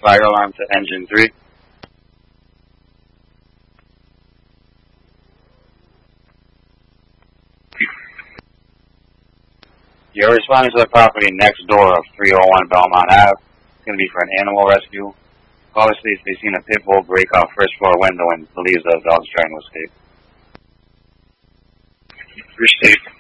fire alarm to engine 3. You're responding to the property next door of 301 Belmont Ave. It's going to be for an animal rescue. Caller states they've seen a pit bull break out first floor window and believes the dog's trying to escape. Received.